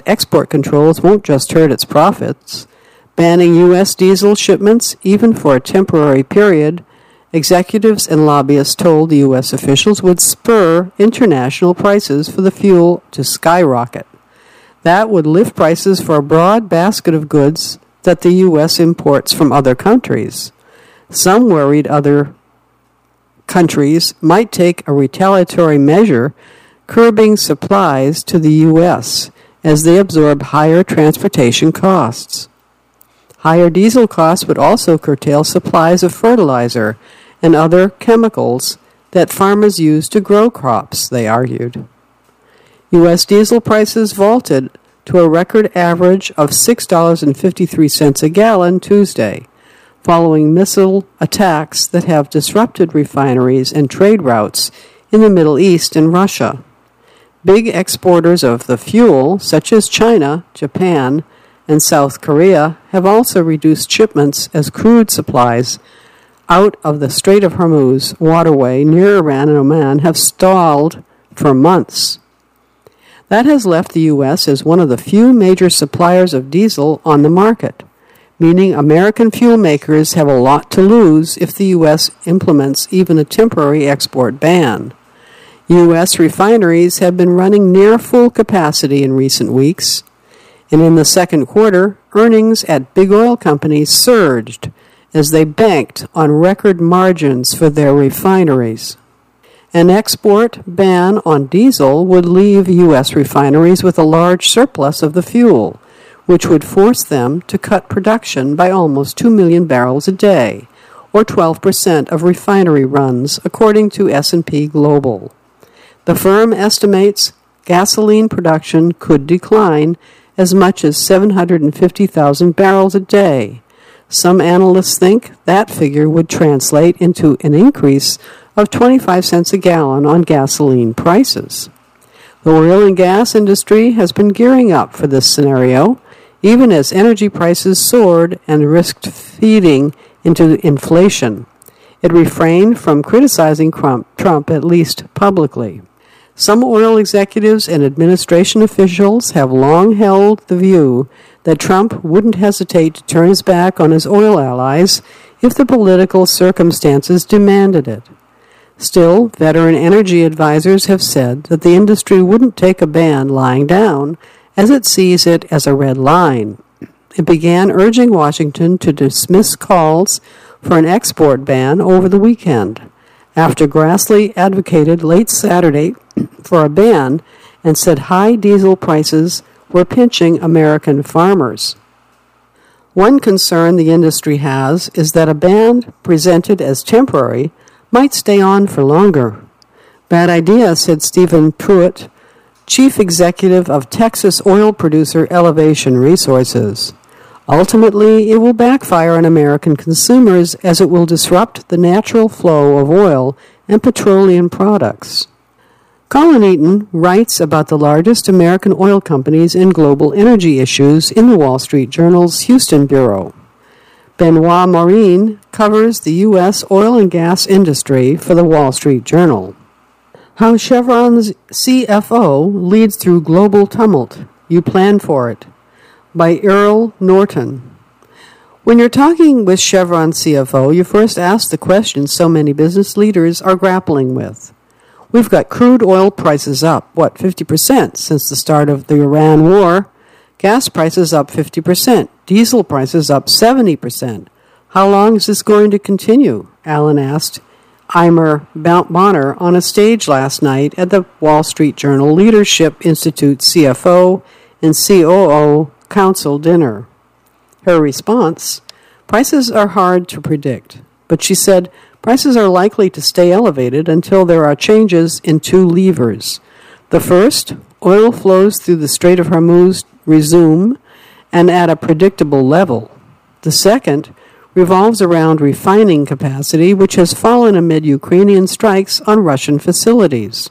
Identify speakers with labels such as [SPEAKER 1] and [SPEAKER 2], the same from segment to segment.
[SPEAKER 1] export controls won't just hurt its profits. Banning U.S. diesel shipments, even for a temporary period, executives and lobbyists told the U.S. officials would spur international prices for the fuel to skyrocket. That would lift prices for a broad basket of goods that the U.S. imports from other countries. Some worried other countries might take a retaliatory measure curbing supplies to the U.S. as they absorb higher transportation costs. Higher diesel costs would also curtail supplies of fertilizer and other chemicals that farmers use to grow crops, they argued. U.S. diesel prices vaulted to a record average of $6.53 a gallon Tuesday, following missile attacks that have disrupted refineries and trade routes in the Middle East and Russia. Big exporters of the fuel, such as China, Japan, and South Korea, have also reduced shipments as crude supplies out of the Strait of Hormuz waterway near Iran and Oman have stalled for months. That has left the U.S. as one of the few major suppliers of diesel on the market, meaning American fuel makers have a lot to lose if the U.S. implements even a temporary export ban. U.S. refineries have been running near full capacity in recent weeks, and in the second quarter, earnings at big oil companies surged as they banked on record margins for their refineries. An export ban on diesel would leave U.S. refineries with a large surplus of the fuel, which would force them to cut production by almost 2 million barrels a day, or 12% of refinery runs, according to S&P Global. The firm estimates gasoline production could decline as much as 750,000 barrels a day. Some analysts think that figure would translate into an increase of 25 cents a gallon on gasoline prices. The oil and gas industry has been gearing up for this scenario, even as energy prices soared and risked feeding into inflation. It refrained from criticizing Trump, at least publicly. Some oil executives and administration officials have long held the view that Trump wouldn't hesitate to turn his back on his oil allies if the political circumstances demanded it. Still, veteran energy advisors have said that the industry wouldn't take a ban lying down, as it sees it as a red line. It began urging Washington to dismiss calls for an export ban over the weekend, after Grassley advocated late Saturday for a ban and said high diesel prices were pinching American farmers. One concern the industry has is that a ban presented as temporary might stay on for longer. Bad idea, said Stephen Pruitt, chief executive of Texas oil producer Elevation Resources. Ultimately, it will backfire on American consumers as it will disrupt the natural flow of oil and petroleum products. Colin Eaton writes about the largest American oil companies and global energy issues in the Wall Street Journal's Houston Bureau. Benoit Maureen covers the U.S. oil and gas industry for the Wall Street Journal. How Chevron's CFO leads through global tumult. You plan for it. By Earl Norton. When you're talking with Chevron CFO, you first ask the question so many business leaders are grappling with. We've got crude oil prices up, 50% since the start of the Iran war? Gas prices up 50%, diesel prices up 70%. How long is this going to continue? Alan asked Eimer Bonner on a stage last night at the Wall Street Journal Leadership Institute CFO and COO Council dinner. Her response, prices are hard to predict, but she said prices are likely to stay elevated until there are changes in two levers. The first, oil flows through the Strait of Hormuz resume and at a predictable level. The second revolves around refining capacity, which has fallen amid Ukrainian strikes on Russian facilities.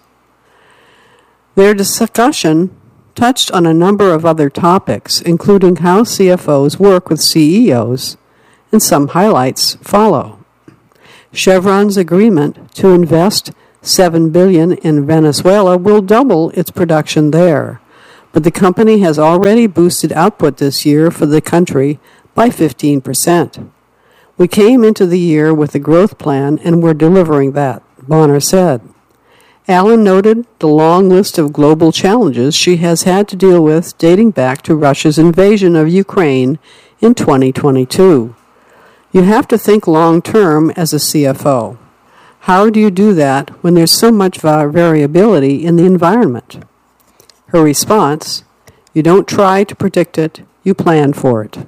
[SPEAKER 1] Their discussion touched on a number of other topics, including how CFOs work with CEOs, and some highlights follow. Chevron's agreement to invest $7 billion in Venezuela will double its production there, but the company has already boosted output this year for the country by 15%. We came into the year with a growth plan, and we're delivering that, Bonner said. Allen noted the long list of global challenges she has had to deal with dating back to Russia's invasion of Ukraine in 2022. You have to think long-term as a CFO. How do you do that when there's so much variability in the environment? Her response, you don't try to predict it, you plan for it.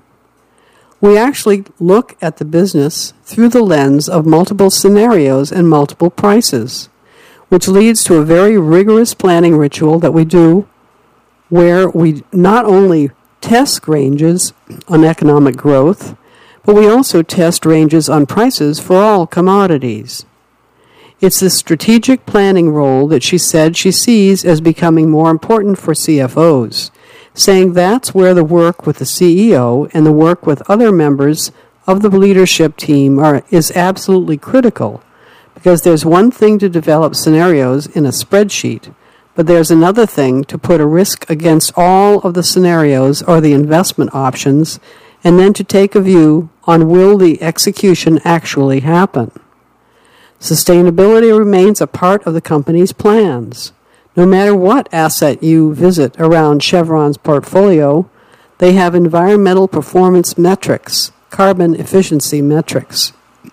[SPEAKER 1] We actually look at the business through the lens of multiple scenarios and multiple prices, which leads to a very rigorous planning ritual that we do where we not only test ranges on economic growth, but we also test ranges on prices for all commodities. It's the strategic planning role that she said she sees as becoming more important for CFOs, saying that's where the work with the CEO and the work with other members of the leadership team is absolutely critical, because there's one thing to develop scenarios in a spreadsheet, but there's another thing to put a risk against all of the scenarios or the investment options, and then to take a view on will the execution actually happen. Sustainability remains a part of the company's plans. No matter what asset you visit around Chevron's portfolio, they have environmental performance metrics, carbon efficiency metrics.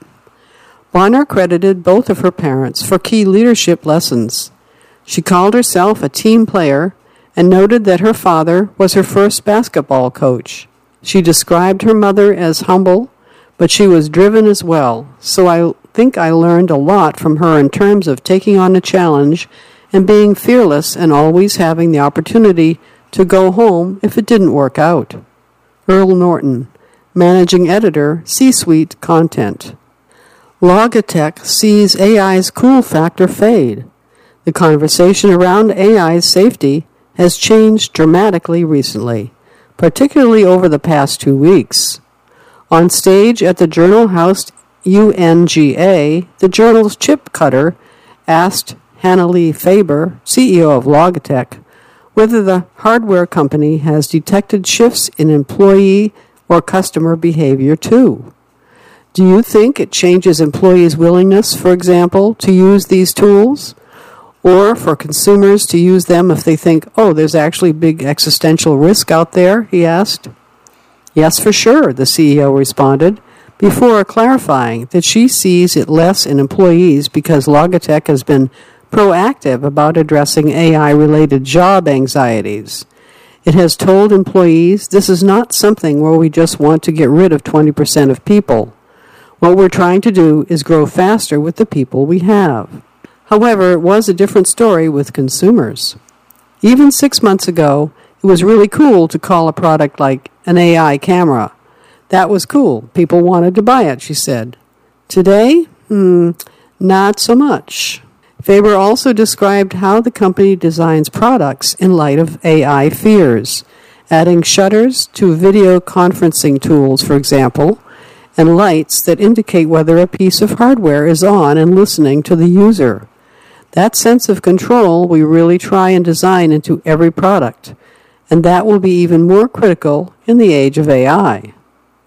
[SPEAKER 1] Bonner credited both of her parents for key leadership lessons. She called herself a team player and noted that her father was her first basketball coach. She described her mother as humble, but she was driven as well, so I think I learned a lot from her in terms of taking on a challenge and being fearless and always having the opportunity to go home if it didn't work out. Earl Norton, Managing Editor, C-Suite Content. Logitech sees AI's cool factor fade. The conversation around AI's safety has changed dramatically recently, particularly over the past 2 weeks. On stage at the journal housed UNGA, the journal's chip cutter asked Hannalee Faber, CEO of Logitech, whether the hardware company has detected shifts in employee or customer behavior too. Do you think it changes employees' willingness, for example, to use these tools? Or for consumers to use them if they think, oh, there's actually big existential risk out there, he asked. Yes, for sure, the CEO responded, before clarifying that she sees it less in employees because Logitech has been proactive about addressing AI-related job anxieties. It has told employees this is not something where we just want to get rid of 20% of people. What we're trying to do is grow faster with the people we have. However, it was a different story with consumers. Even 6 months ago, it was really cool to call a product like an AI camera. That was cool. People wanted to buy it, she said. Today, not so much. Faber also described how the company designs products in light of AI fears, adding shutters to video conferencing tools, for example, and lights that indicate whether a piece of hardware is on and listening to the user. That sense of control we really try and design into every product, and that will be even more critical in the age of AI.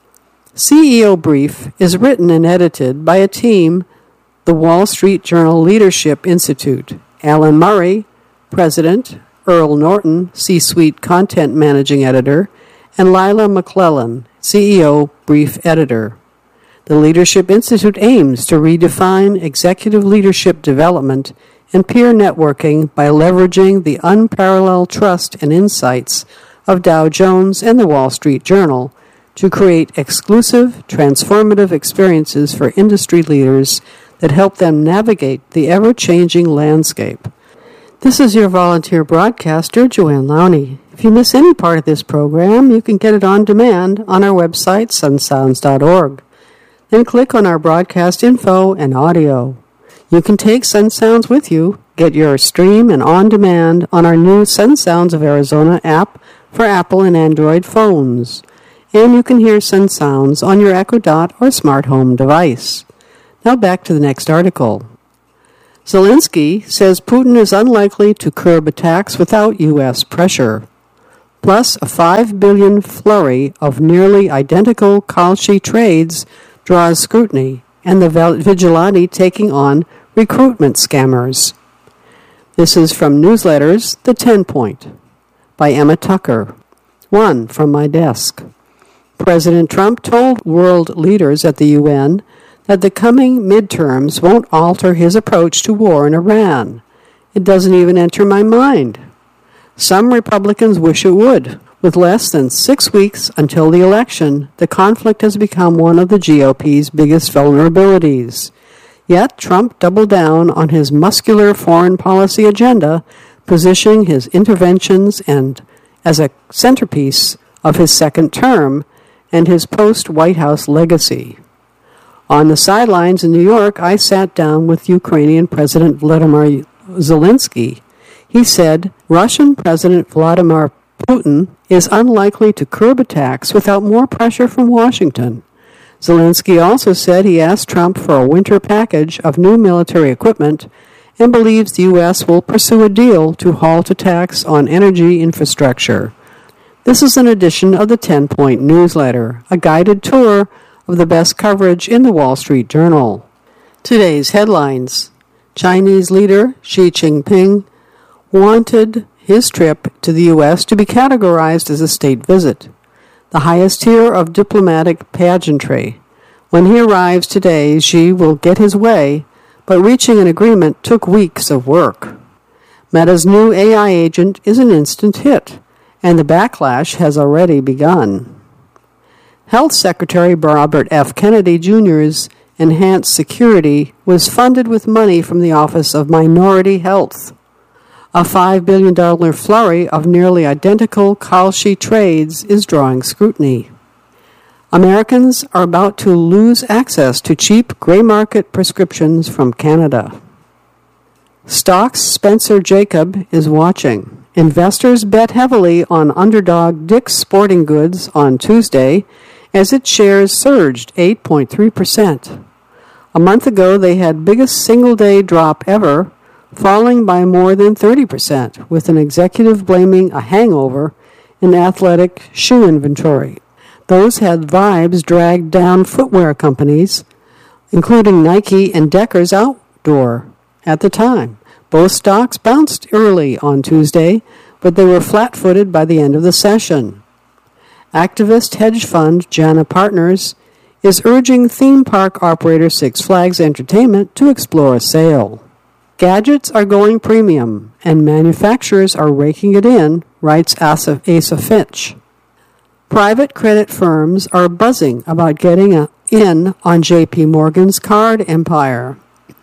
[SPEAKER 1] CEO Brief is written and edited by a team, the Wall Street Journal Leadership Institute, Alan Murray, President, Earl Norton, C-Suite Content Managing Editor, and Lila McClellan, CEO Brief Editor. The Leadership Institute aims to redefine executive leadership development and peer networking by leveraging the unparalleled trust and insights of Dow Jones and the Wall Street Journal to create exclusive, transformative experiences for industry leaders that help them navigate the ever-changing landscape. This is your volunteer broadcaster, Joanne Lowney. If you miss any part of this program, you can get it on demand on our website, sunsounds.org. Then click on our broadcast info and audio. You can take Sun Sounds with you. Get your stream and on demand on our new Sun Sounds of Arizona app for Apple and Android phones. And you can hear Sun Sounds on your Echo Dot or smart home device. Now back to the next article. Zelensky says Putin is unlikely to curb attacks without U.S. pressure. Plus, a $5 billion flurry of nearly identical Kalshi trades draws scrutiny, and the vigilante taking on recruitment scammers. This is from Newsletters, The 10 Point, by Emma Tucker. 1 from my desk. President Trump told world leaders at the UN that the coming midterms won't alter his approach to war in Iran. It doesn't even enter my mind. Some Republicans wish it would. With less than 6 weeks until the election, the conflict has become one of the GOP's biggest vulnerabilities. Yet Trump doubled down on his muscular foreign policy agenda, positioning his interventions and as a centerpiece of his second term and his post-White House legacy. On the sidelines in New York, I sat down with Ukrainian President Vladimir Zelensky. He said Russian President Vladimir Putin is unlikely to curb attacks without more pressure from Washington. Zelensky also said he asked Trump for a winter package of new military equipment and believes the U.S. will pursue a deal to halt attacks on energy infrastructure. This is an edition of the 10-Point Newsletter, a guided tour of the best coverage in the Wall Street Journal. Today's headlines. Chinese leader Xi Jinping wanted his trip to the U.S. to be categorized as a state visit, the highest tier of diplomatic pageantry. When he arrives today, Xi will get his way, but reaching an agreement took weeks of work. Meta's new AI agent is an instant hit, and the backlash has already begun. Health Secretary Robert F. Kennedy Jr.'s enhanced security was funded with money from the Office of Minority Health. A $5 billion flurry of nearly identical Kalshi trades is drawing scrutiny. Americans are about to lose access to cheap gray market prescriptions from Canada. Stocks Spencer Jacob is watching. Investors bet heavily on underdog Dick's Sporting Goods on Tuesday as its shares surged 8.3%. A month ago, they had biggest single-day drop ever, falling by more than 30%, with an executive blaming a hangover in athletic shoe inventory. Those had vibes dragged down footwear companies, including Nike and Deckers Outdoor at the time. Both stocks bounced early on Tuesday, but they were flat-footed by the end of the session. Activist hedge fund Jana Partners is urging theme park operator Six Flags Entertainment to explore a sale. Gadgets are going premium, and manufacturers are raking it in, writes Asa Finch. Private credit firms are buzzing about getting in on J.P. Morgan's card empire.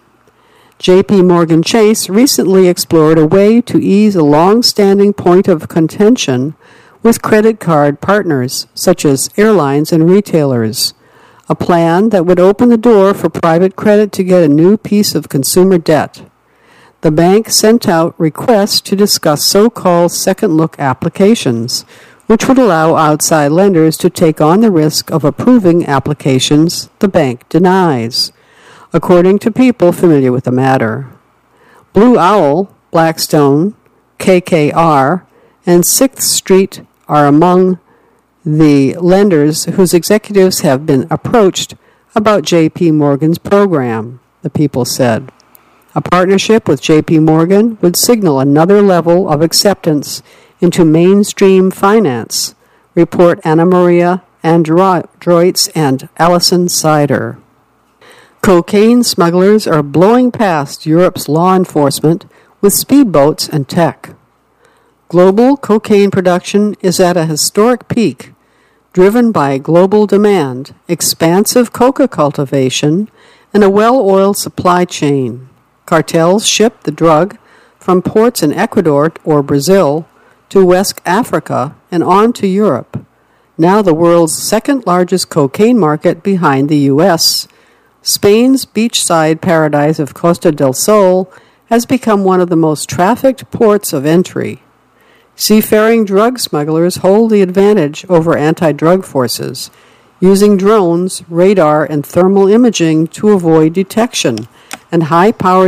[SPEAKER 1] J.P. Morgan Chase recently explored a way to ease a long-standing point of contention with credit card partners, such as airlines and retailers, a plan that would open the door for private credit to get a new piece of consumer debt. The bank sent out requests to discuss so-called second-look applications, which would allow outside lenders to take on the risk of approving applications the bank denies, according to people familiar with the matter. Blue Owl, Blackstone, KKR, and Sixth Street are among the lenders whose executives have been approached about J.P. Morgan's program, the people said. A partnership with J.P. Morgan would signal another level of acceptance into mainstream finance, report Anna Maria Androitz and Alison Sider. Cocaine smugglers are blowing past Europe's law enforcement with speedboats and tech. Global cocaine production is at a historic peak, driven by global demand, expansive coca cultivation, and a well-oiled supply chain. Cartels ship the drug from ports in Ecuador or Brazil to West Africa and on to Europe, now the world's second-largest cocaine market behind the U.S. Spain's beachside paradise of Costa del Sol has become one of the most trafficked ports of entry. Seafaring drug smugglers hold the advantage over anti-drug forces, using drones, radar, and thermal imaging to avoid detection, and high-powered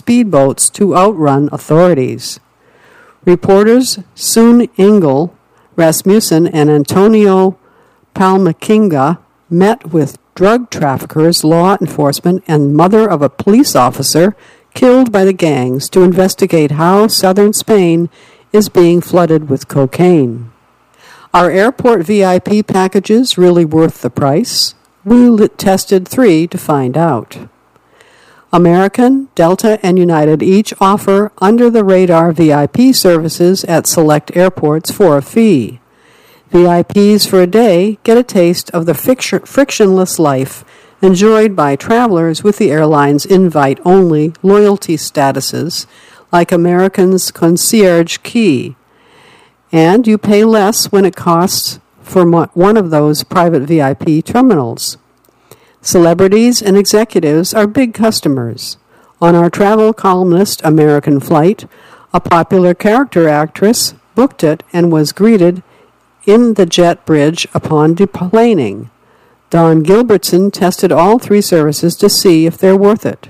[SPEAKER 1] speedboats to outrun authorities. Reporters Soon Engel Rasmussen and Antonio Palmaquinga met with drug traffickers, law enforcement, and mother of a police officer killed by the gangs to investigate how southern Spain is being flooded with cocaine. Are airport VIP packages really worth the price? We tested 3 to find out. American, Delta, and United each offer under-the-radar VIP services at select airports for a fee. VIPs for a day get a taste of the frictionless life enjoyed by travelers with the airline's invite-only loyalty statuses, like American's Concierge Key, and you pay less when it costs for one of those private VIP terminals. Celebrities and executives are big customers. On our travel columnist American Flight, a popular character actress booked it and was greeted in the jet bridge upon deplaning. Don Gilbertson tested all 3 services to see if they're worth it.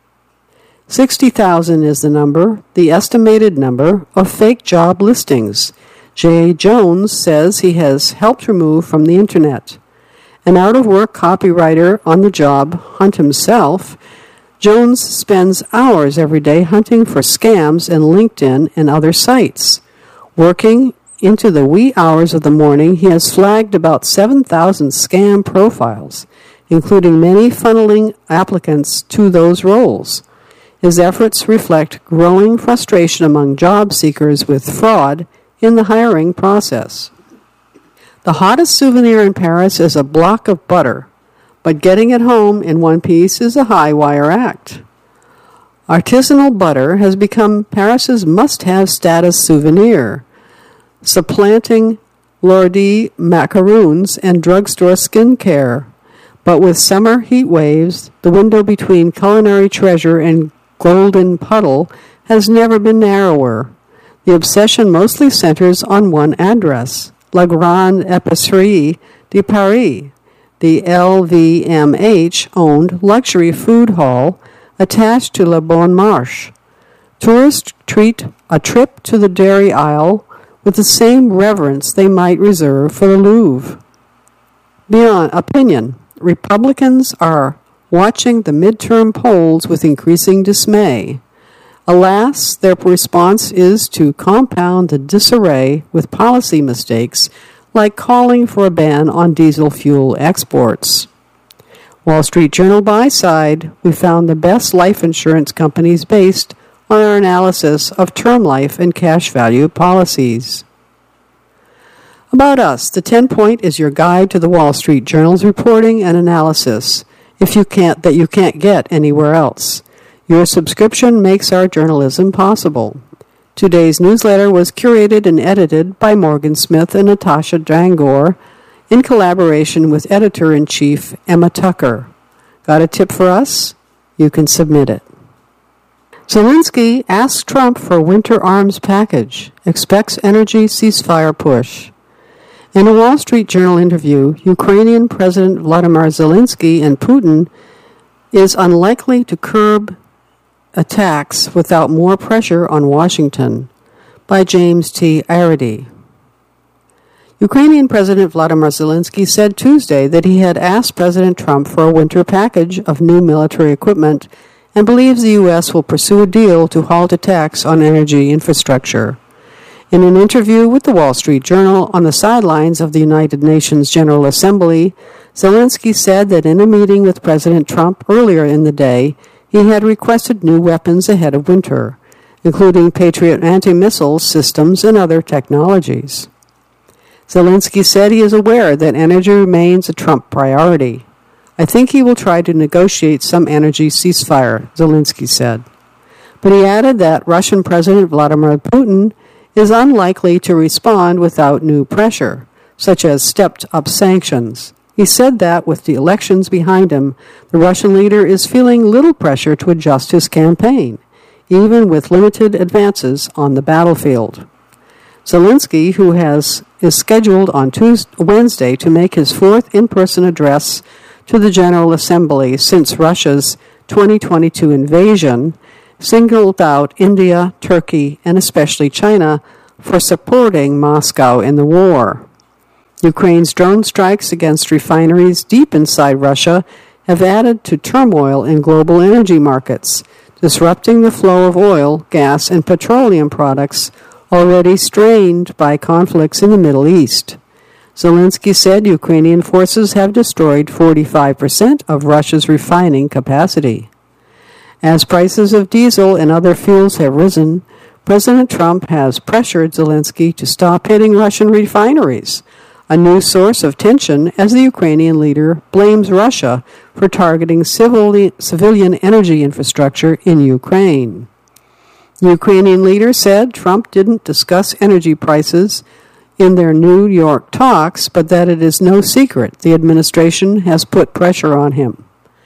[SPEAKER 1] 60,000 is the estimated number of fake job listings Jay Jones says he has helped remove from the internet. An out-of-work copywriter on the job hunt himself, Jones spends hours every day hunting for scams in LinkedIn and other sites. Working into the wee hours of the morning, he has flagged about 7,000 scam profiles, including many funneling applicants to those roles. His efforts reflect growing frustration among job seekers with fraud in the hiring process. The hottest souvenir in Paris is a block of butter, but getting it home in one piece is a high-wire act. Artisanal butter has become Paris's must-have status souvenir, supplanting Lordi macaroons and drugstore skincare. But with summer heat waves, the window between culinary treasure and golden puddle has never been narrower. The obsession mostly centers on one address, La Grande Épicerie de Paris, the LVMH-owned luxury food hall attached to Le Bon Marché. Tourists treat a trip to the dairy aisle with the same reverence they might reserve for the Louvre. Beyond opinion, Republicans are watching the midterm polls with increasing dismay. Alas, their response is to compound the disarray with policy mistakes like calling for a ban on diesel fuel exports. Wall Street Journal buy-side, we found the best life insurance companies based on our analysis of term life and cash value policies. About us, the 10-point is your guide to the Wall Street Journal's reporting and analysis you can't get anywhere else. Your subscription makes our journalism possible. Today's newsletter was curated and edited by Morgan Smith and Natasha Drangor in collaboration with Editor-in-Chief Emma Tucker. Got a tip for us? You can submit it. Zelensky asks Trump for winter arms package, expects energy ceasefire push. In a Wall Street Journal interview, Ukrainian President Vladimir Zelensky and Putin is unlikely to curb attacks without more pressure on Washington, by James T. Arity. Ukrainian President Vladimir Zelensky said Tuesday that he had asked President Trump for a winter package of new military equipment and believes the U.S. will pursue a deal to halt attacks on energy infrastructure. In an interview with the Wall Street Journal on the sidelines of the United Nations General Assembly, Zelensky said that in a meeting with President Trump earlier in the day, he had requested new weapons ahead of winter, including Patriot anti-missile systems and other technologies. Zelensky said he is aware that energy remains a Trump priority. I think he will try to negotiate some energy ceasefire, Zelensky said. But he added that Russian President Vladimir Putin is unlikely to respond without new pressure, such as stepped-up sanctions. He said that with the elections behind him, the Russian leader is feeling little pressure to adjust his campaign, even with limited advances on the battlefield. Zelensky, who is scheduled on Wednesday to make his fourth in-person address to the General Assembly since Russia's 2022 invasion, singled out India, Turkey, and especially China for supporting Moscow in the war. Ukraine's drone strikes against refineries deep inside Russia have added to turmoil in global energy markets, disrupting the flow of oil, gas, and petroleum products already strained by conflicts in the Middle East. Zelensky said Ukrainian forces have destroyed 45% of Russia's refining capacity. As prices of diesel and other fuels have risen, President Trump has pressured Zelensky to stop hitting Russian refineries, a new source of tension as the Ukrainian leader blames Russia for targeting civilian energy infrastructure in Ukraine. The Ukrainian leader said Trump didn't discuss energy prices in their New York talks, but that it is no secret the administration has put pressure on him.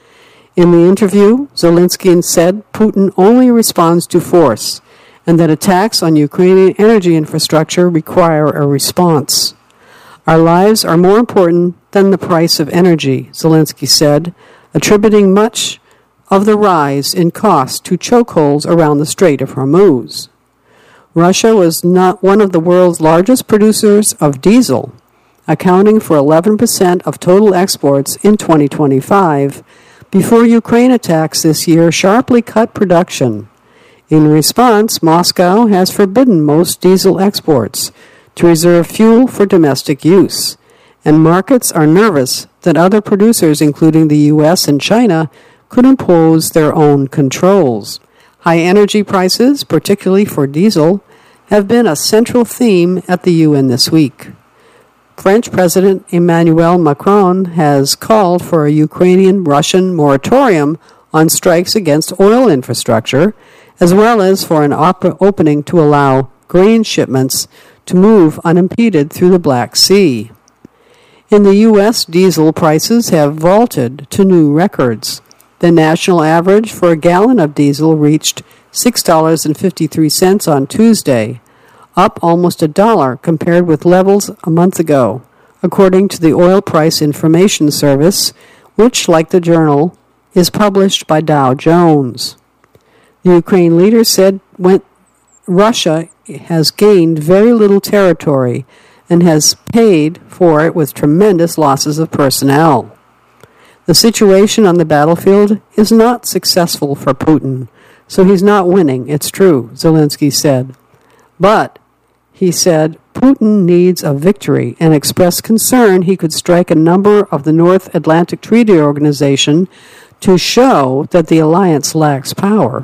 [SPEAKER 1] In the interview, Zelensky said Putin only responds to force, and that attacks on Ukrainian energy infrastructure require a response. Our lives are more important than the price of energy, Zelensky said, attributing much of the rise in cost to chokeholds around the Strait of Hormuz. Russia was not one of the world's largest producers of diesel, accounting for 11% of total exports in 2025, before Ukraine attacks this year sharply cut production. In response, Moscow has forbidden most diesel exports to reserve fuel for domestic use, and markets are nervous that other producers, including the U.S. and China, could impose their own controls. High energy prices, particularly for diesel, have been a central theme at the UN this week. French President Emmanuel Macron has called for a Ukrainian-Russian moratorium on strikes against oil infrastructure, as well as for an opening to allow grain shipments to move unimpeded through the Black Sea. In the U.S., diesel prices have vaulted to new records. The national average for a gallon of diesel reached $6.53 on Tuesday, up almost $1 compared with levels a month ago, according to the Oil Price Information Service, which, like the Journal, is published by Dow Jones. The Ukraine leader said Russia has gained very little territory and has paid for it with tremendous losses of personnel. The situation on the battlefield is not successful for Putin, so he's not winning, it's true, Zelensky said. But, he said, Putin needs a victory and expressed concern he could strike a number of the North Atlantic Treaty Organization to show that the alliance lacks power.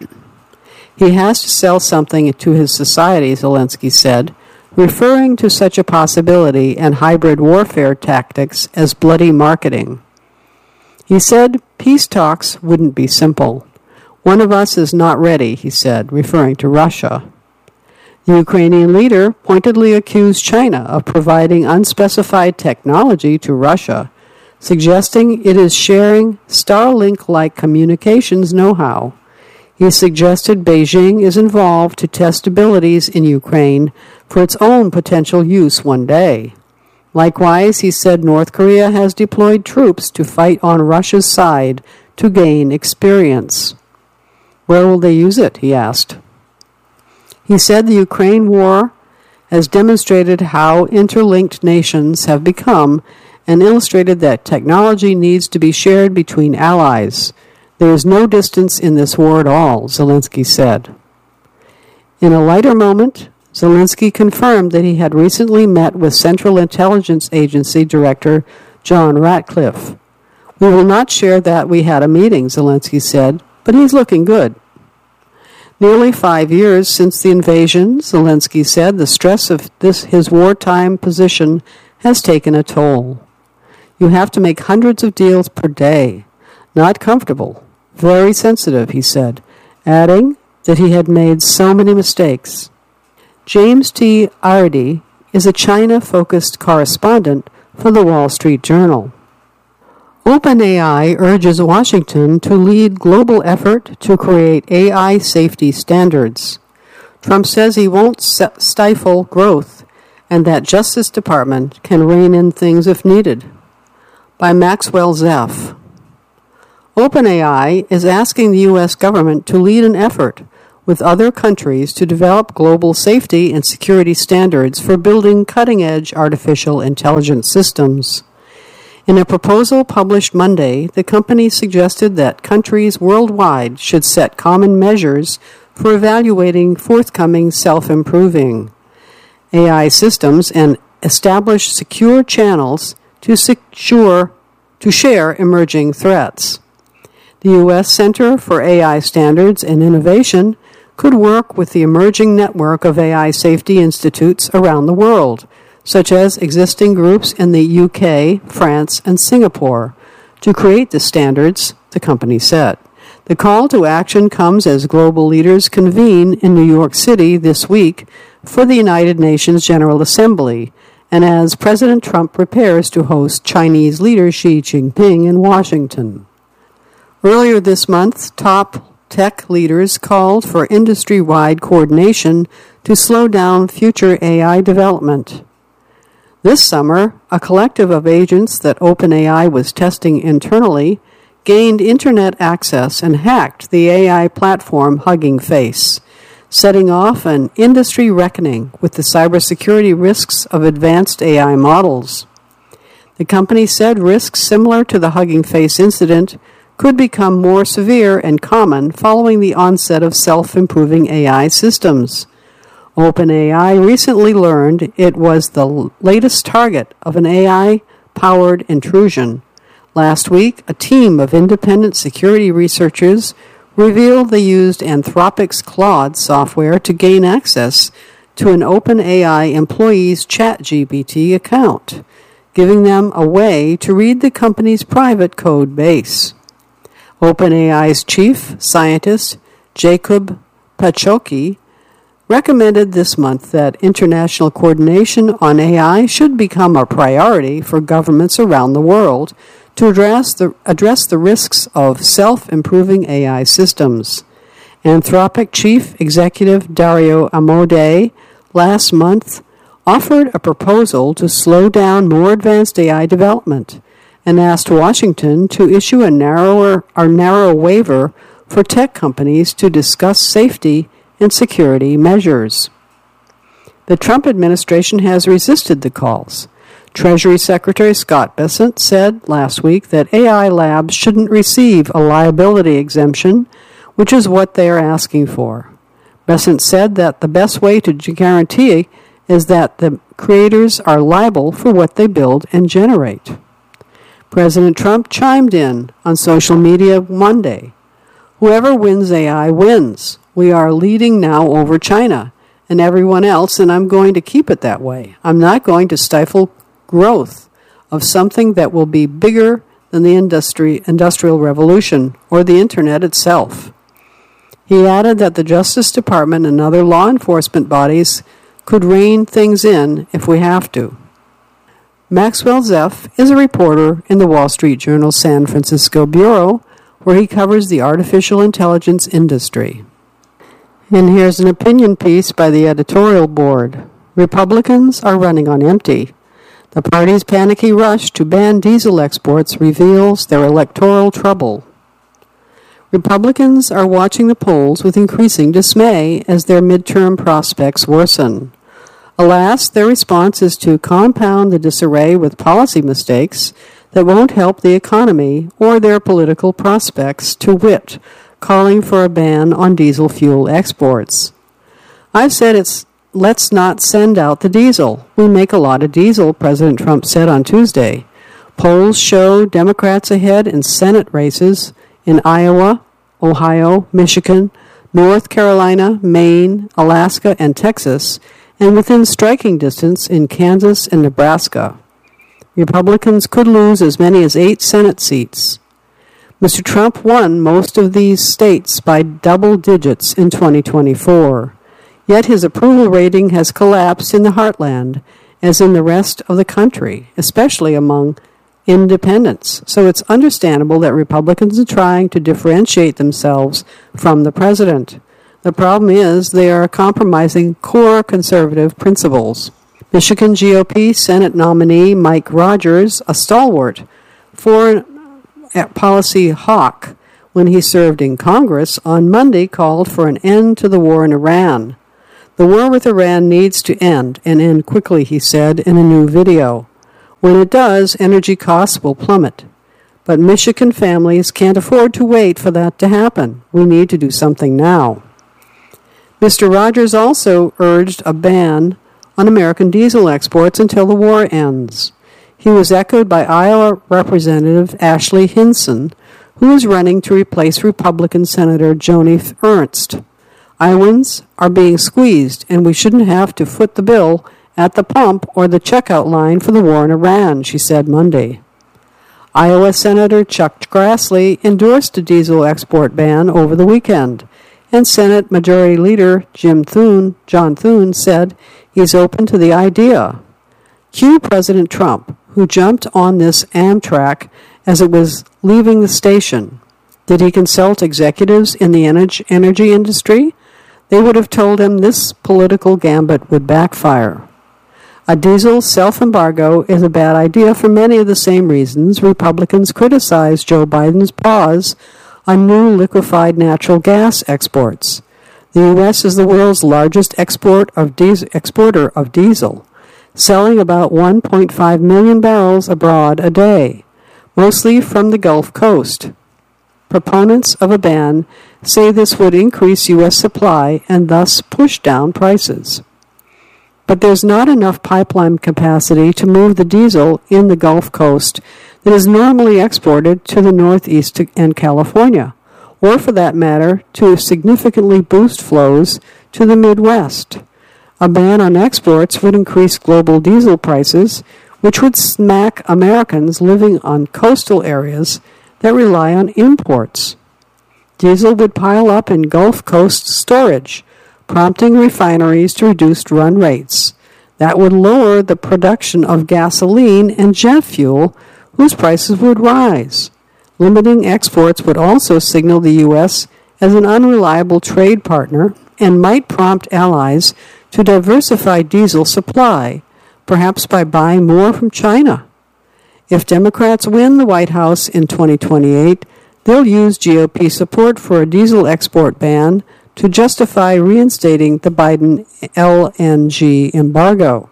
[SPEAKER 1] He has to sell something to his society, Zelensky said, referring to such a possibility and hybrid warfare tactics as bloody marketing. He said peace talks wouldn't be simple. One of us is not ready, he said, referring to Russia. The Ukrainian leader pointedly accused China of providing unspecified technology to Russia, suggesting it is sharing Starlink-like communications know-how. He suggested Beijing is involved to test abilities in Ukraine for its own potential use one day. Likewise, he said North Korea has deployed troops to fight on Russia's side to gain experience. Where will they use it, he asked. He said the Ukraine war has demonstrated how interlinked nations have become and illustrated that technology needs to be shared between allies. There is no distance in this war at all, Zelensky said. In a lighter moment, Zelensky confirmed that he had recently met with Central Intelligence Agency Director John Ratcliffe. We will not share that we had a meeting, Zelensky said, but he's looking good. Nearly 5 years since the invasion, Zelensky said, the stress of his wartime position has taken a toll. You have to make hundreds of deals per day. Not comfortable. Very sensitive, he said, adding that he had made so many mistakes. James T. Ardy is a China-focused correspondent for the Wall Street Journal. OpenAI urges Washington to lead global effort to create AI safety standards. Trump says he won't stifle growth and that Justice Department can rein in things if needed. By Maxwell Zeff. OpenAI is asking the U.S. government to lead an effort with other countries to develop global safety and security standards for building cutting-edge artificial intelligence systems. In a proposal published Monday, the company suggested that countries worldwide should set common measures for evaluating forthcoming self-improving AI systems and establish secure channels to share emerging threats. The U.S. Center for AI Standards and Innovation could work with the emerging network of AI safety institutes around the world, such as existing groups in the UK, France, and Singapore, to create the standards, the company said. The call to action comes as global leaders convene in New York City this week for the United Nations General Assembly, and as President Trump prepares to host Chinese leader Xi Jinping in Washington. Earlier this month, top tech leaders called for industry-wide coordination to slow down future AI development. This summer, a collective of agents that OpenAI was testing internally gained internet access and hacked the AI platform Hugging Face, setting off an industry reckoning with the cybersecurity risks of advanced AI models. The company said risks similar to the Hugging Face incident could become more severe and common following the onset of self-improving AI systems. OpenAI recently learned it was the latest target of an AI-powered intrusion. Last week, a team of independent security researchers revealed they used Anthropic's Claude software to gain access to an OpenAI employee's ChatGPT account, giving them a way to read the company's private code base. OpenAI's chief scientist, Jacob Paczocki, recommended this month that international coordination on AI should become a priority for governments around the world to address the risks of self-improving AI systems. Anthropic Chief Executive Dario Amodei last month offered a proposal to slow down more advanced AI development and asked Washington to issue a narrow waiver for tech companies to discuss safety and security measures. The Trump administration has resisted the calls. Treasury Secretary Scott Bessent said last week that AI labs shouldn't receive a liability exemption, which is what they are asking for. Bessent said that the best way to guarantee is that the creators are liable for what they build and generate. President Trump chimed in on social media Monday. Whoever wins AI wins. We are leading now over China and everyone else, and I'm going to keep it that way. I'm not going to stifle growth of something that will be bigger than the industrial revolution or the internet itself. He added that the Justice Department and other law enforcement bodies could rein things in if we have to. Maxwell Zeff is a reporter in the Wall Street Journal's San Francisco bureau, where he covers the artificial intelligence industry. And here's an opinion piece by the editorial board. Republicans are running on empty. The party's panicky rush to ban diesel exports reveals their electoral trouble. Republicans are watching the polls with increasing dismay as their midterm prospects worsen. Alas, their response is to compound the disarray with policy mistakes that won't help the economy or their political prospects, to wit, calling for a ban on diesel fuel exports. I've said let's not send out the diesel. We make a lot of diesel, President Trump said on Tuesday. Polls show Democrats ahead in Senate races in Iowa, Ohio, Michigan, North Carolina, Maine, Alaska, and Texas, and within striking distance in Kansas and Nebraska. Republicans could lose as many as 8 Senate seats. Mr. Trump won most of these states by double digits in 2024, yet his approval rating has collapsed in the heartland, as in the rest of the country, especially among independents. So it's understandable that Republicans are trying to differentiate themselves from the president. The problem is they are compromising core conservative principles. Michigan GOP Senate nominee Mike Rogers, a stalwart foreign policy hawk, when he served in Congress on Monday, called for an end to the war in Iran. The war with Iran needs to end, and end quickly, he said in a new video. When it does, energy costs will plummet. But Michigan families can't afford to wait for that to happen. We need to do something now. Mr. Rogers also urged a ban on American diesel exports until the war ends. He was echoed by Iowa Representative Ashley Hinson, who is running to replace Republican Senator Joni Ernst. Iowans are being squeezed, and we shouldn't have to foot the bill at the pump or the checkout line for the war in Iran, she said Monday. Iowa Senator Chuck Grassley endorsed a diesel export ban over the weekend, and Senate Majority Leader John Thune said he's open to the idea. Cue President Trump, who jumped on this Amtrak as it was leaving the station. Did he consult executives in the energy industry? They would have told him this political gambit would backfire. A diesel self-embargo is a bad idea for many of the same reasons Republicans criticize Joe Biden's pause on new liquefied natural gas exports. The U.S. is the world's largest exporter of diesel, selling about 1.5 million barrels abroad a day, mostly from the Gulf Coast. Proponents of a ban say this would increase U.S. supply and thus push down prices. But there's not enough pipeline capacity to move the diesel in the Gulf Coast that is normally exported to the Northeast and California, or for that matter, to significantly boost flows to the Midwest. A ban on exports would increase global diesel prices, which would smack Americans living on coastal areas that rely on imports. Diesel would pile up in Gulf Coast storage, prompting refineries to reduce run rates. That would lower the production of gasoline and jet fuel, whose prices would rise. Limiting exports would also signal the U.S. as an unreliable trade partner and might prompt allies to diversify diesel supply, perhaps by buying more from China. If Democrats win the White House in 2028, they'll use GOP support for a diesel export ban to justify reinstating the Biden LNG embargo.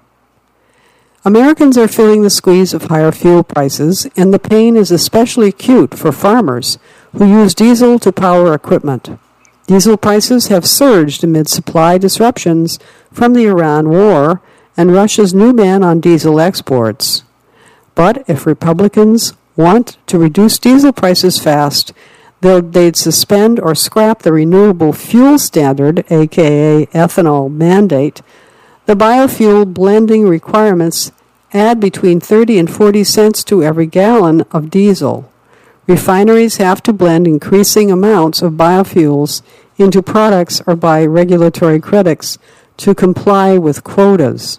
[SPEAKER 1] Americans are feeling the squeeze of higher fuel prices, and the pain is especially acute for farmers who use diesel to power equipment. Diesel prices have surged amid supply disruptions from the Iran war and Russia's new ban on diesel exports. But if Republicans want to reduce diesel prices fast, they'd suspend or scrap the renewable fuel standard, aka ethanol mandate. The biofuel blending requirements add between 30 and 40 cents to every gallon of diesel. Refineries have to blend increasing amounts of biofuels into products or buy regulatory credits to comply with quotas.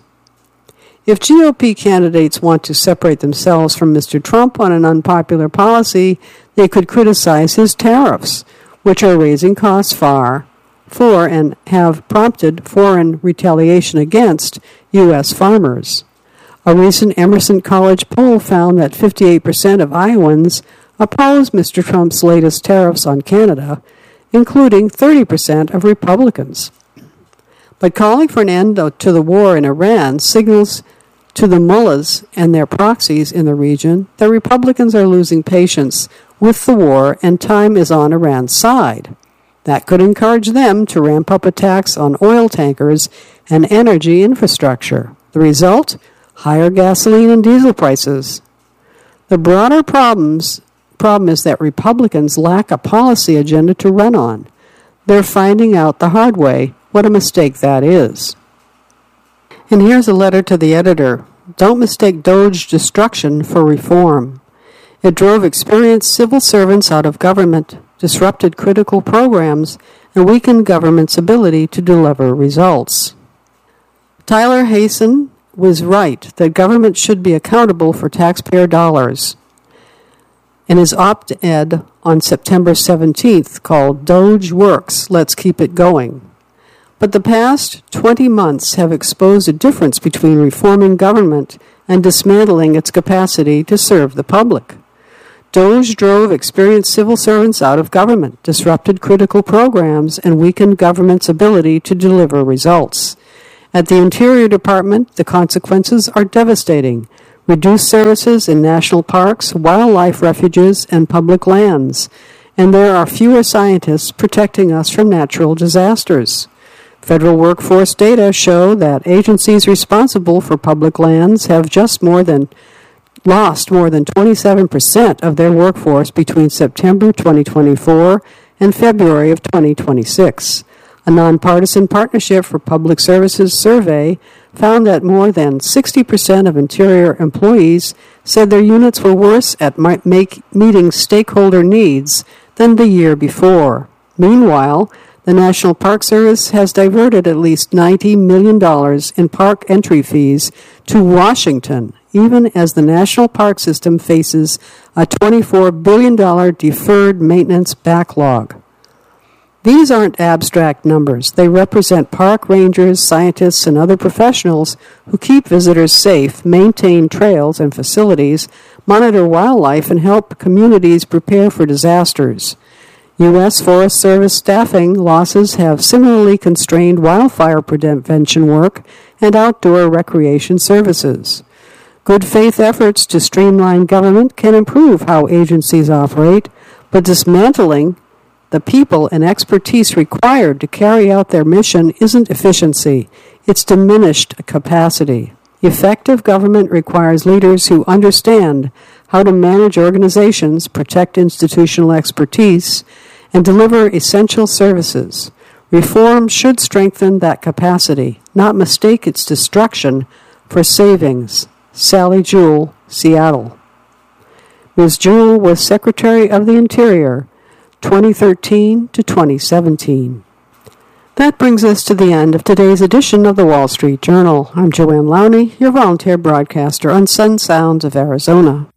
[SPEAKER 1] If GOP candidates want to separate themselves from Mr. Trump on an unpopular policy, they could criticize his tariffs, which are raising costs for and have prompted foreign retaliation against U.S. farmers. A recent Emerson College poll found that 58% of Iowans oppose Mr. Trump's latest tariffs on Canada, including 30% of Republicans. But calling for an end to the war in Iran signals to the mullahs and their proxies in the region that Republicans are losing patience with the war and time is on Iran's side. That could encourage them to ramp up attacks on oil tankers and energy infrastructure. The result? Higher gasoline and diesel prices. The broader problem is that Republicans lack a policy agenda to run on. They're finding out the hard way what a mistake that is. And here's a letter to the editor. Don't mistake Doge destruction for reform. It drove experienced civil servants out of government, disrupted critical programs, and weakened government's ability to deliver results. Tyler Hasen was right that government should be accountable for taxpayer dollars. In his op-ed on September 17th called Doge Works, Let's Keep It Going. But the past 20 months have exposed a difference between reforming government and dismantling its capacity to serve the public. DOGE drove experienced civil servants out of government, disrupted critical programs, and weakened government's ability to deliver results. At the Interior Department, the consequences are devastating. Reduced services in national parks, wildlife refuges, and public lands. And there are fewer scientists protecting us from natural disasters. Federal workforce data show that agencies responsible for public lands have lost more than 27% of their workforce between September 2024 and February of 2026. A nonpartisan Partnership for Public Services survey found that more than 60% of Interior employees said their units were worse at meeting stakeholder needs than the year before. Meanwhile, the National Park Service has diverted at least $90 million in park entry fees to Washington, even as the National Park System faces a $24 billion deferred maintenance backlog. These aren't abstract numbers. They represent park rangers, scientists, and other professionals who keep visitors safe, maintain trails and facilities, monitor wildlife, and help communities prepare for disasters. U.S. Forest Service staffing losses have similarly constrained wildfire prevention work and outdoor recreation services. Good faith efforts to streamline government can improve how agencies operate, but dismantling the people and expertise required to carry out their mission isn't efficiency, it's diminished capacity. Effective government requires leaders who understand how to manage organizations, protect institutional expertise, and deliver essential services. Reform should strengthen that capacity, not mistake its destruction for savings. Sally Jewell, Seattle. Ms. Jewell was Secretary of the Interior, 2013 to 2017. That brings us to the end of today's edition of the Wall Street Journal. I'm Joanne Lowney, your volunteer broadcaster on Sun Sounds of Arizona.